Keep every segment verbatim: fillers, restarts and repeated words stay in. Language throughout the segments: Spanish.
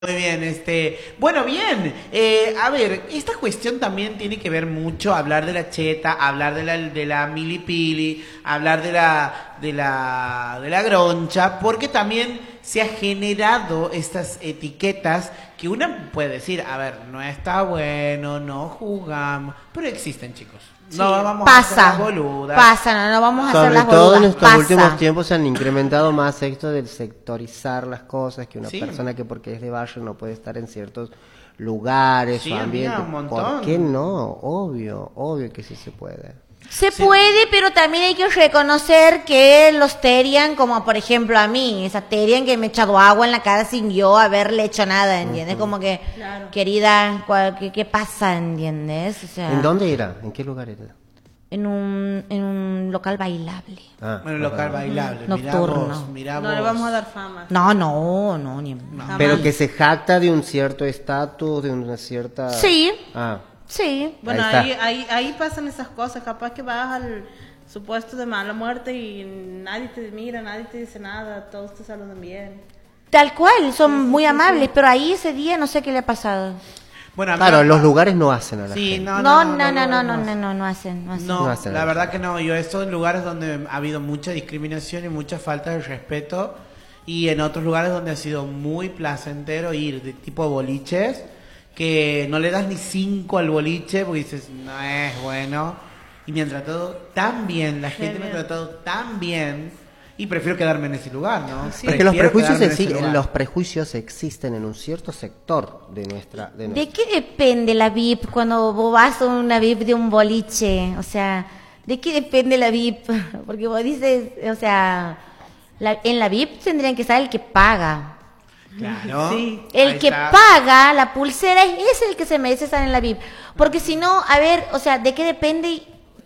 Muy bien, este, bueno, bien, eh, a ver, esta cuestión también tiene que ver mucho, hablar de la cheta, hablar de la, de la milipili, hablar de la, de la, de la groncha, porque también se ha generado estas etiquetas que una puede decir, a ver, no está bueno, no jugamos, pero existen, chicos. No Sí, vamos pasa, a hacer las boludas. Pasa, no, no vamos a hacer Sobre las todo boludas. en estos Pasa. últimos tiempos se han incrementado más esto del sectorizar las cosas, que una Sí. persona que porque es de barrio no puede estar en ciertos lugares Sí, o ambientes. amiga, un montón. ¿Por qué no? Obvio, obvio que sí se puede. Se Sí. puede, pero también hay que reconocer que los terian, como por ejemplo a mí, esa terian que me ha echado agua en la cara sin yo haberle hecho nada, ¿entiendes? Como que, Claro. querida, ¿cuál- ¿qué, qué pasa, ¿entiendes? O sea, ¿En dónde era? ¿En qué lugar era? En un, en un local bailable. Ah, Bueno, local ajá. bailable, Nocturno. mirá vos, mirá No le vos. vamos a dar fama. No, no, no, ni... Jamás. Pero que se jacta de un cierto estatus, de una cierta... Sí. Ah, Sí. Bueno, Ahí ahí, está. ahí, ahí pasan esas cosas. Capaz que vas al supuesto de mala muerte y nadie te mira, nadie te dice nada, todos te saludan bien. Tal cual, son muy amables, pero ahí ese día no sé qué le ha pasado. Bueno, a mí claro, me- los lugares no hacen a la Sí, gente. no, No, no, no, no, no, no, no, no, no, no hacen, no hacen. No, No hacen la eso. verdad que no. Yo estos lugares donde ha habido mucha discriminación y mucha falta de respeto y en otros lugares donde ha sido muy placentero ir de tipo boliches que no le das ni cinco al boliche porque dices no es bueno y me han tratado tan bien, la gente me ha Genial. tratado tan bien y prefiero quedarme en ese lugar, ¿no? Pero es que los Prefiero prejuicios, quedarme en en sí, ese lugar. los prejuicios existen en un cierto sector de nuestra... De ¿De nuestra- qué depende la V I P cuando vos vas a una V I P de un boliche? O sea, ¿de qué depende la V I P? Porque vos dices, o sea, la- en la V I P tendrían que estar el que paga. Claro. Sí. El Ahí que está. paga la pulsera es el que se merece estar en la V I P. Porque si no, a ver, o sea, ¿de qué depende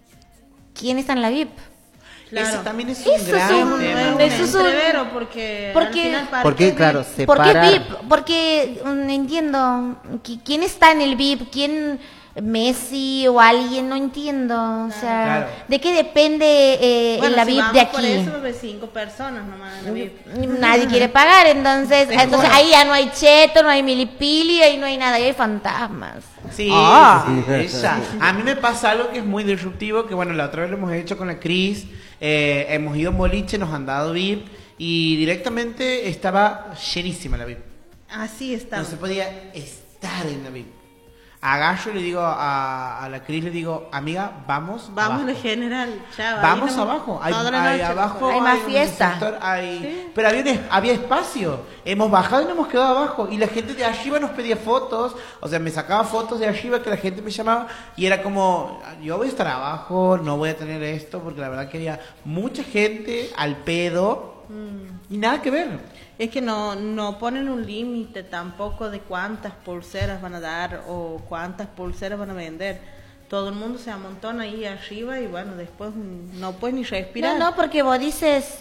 quién está en la V I P? Claro. Eso también es un Eso es gran un- tema. Es un Eso es un- entrevero porque, porque- al final para Porque, qué claro, vi- se ¿Por qué para... V I P? Porque mm, no entiendo qui- quién está en el V I P, quién Messi o alguien, no entiendo. O sea, Claro. ¿de qué depende eh, Bueno, la si V I P vamos de por aquí? eso, bebé, cinco personas nomás en la V I P. Nadie quiere pagar, entonces, Es entonces bueno. ahí ya no hay cheto, no hay milipili, ahí no hay nada, ahí hay fantasmas. Sí, Ah. sí, esa. A mí me pasa algo que es muy disruptivo, que bueno, la otra vez lo hemos hecho con la Cris, eh, hemos ido a un boliche, nos han dado V I P y directamente estaba llenísima la V I P. Así está. No se podía estar en la V I P. Agarro y le digo a, a la Cris, le digo, amiga, vamos Vamos abajo. en general, chao. ahí Vamos no- abajo, hay, toda la hay noche, abajo Hay más un fiesta. sector, hay- Sí. pero había, un es- había espacio. Hemos bajado y nos hemos quedado abajo y la gente de arriba nos pedía fotos, o sea, me sacaba fotos de arriba que la gente me llamaba y era como, yo voy a estar abajo, no voy a tener esto porque la verdad que había mucha gente al pedo y nada que ver. Es que no, no ponen un límite tampoco de cuántas pulseras van a dar o cuántas pulseras van a vender. Todo el mundo se amontona ahí arriba y bueno, después mm, no puedes ni respirar. No, no, porque vos dices,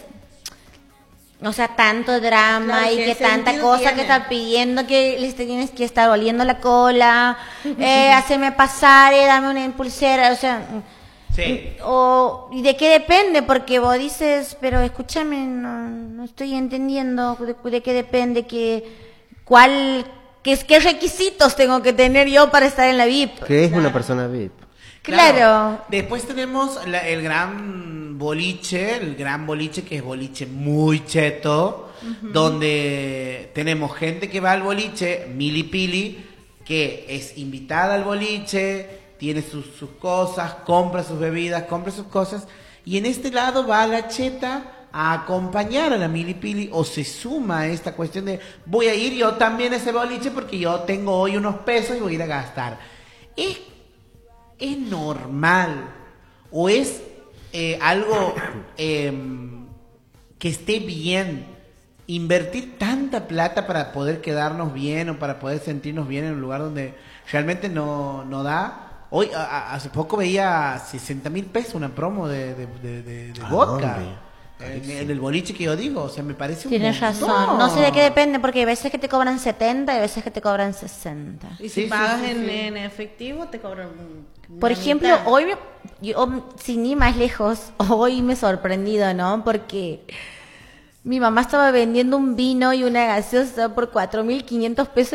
o sea, tanto drama Claro, y ¿qué que tanta sentido cosa que tiene? están pidiendo que les tienes que estar oliendo la cola, eh, haceme pasar, eh, dame una pulsera, o sea, Sí. o y de qué depende, porque vos dices, pero escúchame, no, no estoy entendiendo de, de qué depende, que cuál, qué, qué requisitos tengo que tener yo para estar en la V I P. ¿Qué es una persona V I P? Claro. Después tenemos la- el gran boliche, el gran boliche que es boliche muy cheto, donde tenemos gente que va al boliche, milipili, que es invitada al boliche, tiene sus, sus cosas, compra sus bebidas, compra sus cosas, y en este lado va la cheta a acompañar a la milipili o se suma a esta cuestión de voy a ir yo también a ese boliche porque yo tengo hoy unos pesos y voy a ir a gastar. Es ¿Es normal o es eh, algo eh, que esté bien invertir tanta plata para poder quedarnos bien o para poder sentirnos bien en un lugar donde realmente no, no da? Hoy, a- a- hace poco veía sesenta mil pesos una promo de, de, de, de- de ¿A vodka. dónde? En, en el boliche que yo digo, o sea, me parece un Tienes montón. razón. No sé de qué depende, porque hay veces que te cobran setenta y hay veces que te cobran sesenta. Y si Sí, sí, pagas sí, en, sí. en efectivo, te cobran. un- Por una ejemplo, mitad. hoy, me- yo, sin ir más lejos, hoy me he sorprendido, ¿no? Porque Mi mamá estaba vendiendo un vino y una gaseosa por cuatro mil quinientos pesos